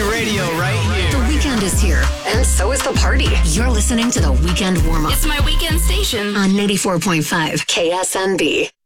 radio right here. The weekend is here, and so is the party. You're listening to the Weekend Warm-Up. It's my weekend station. On 94.5 KSNB.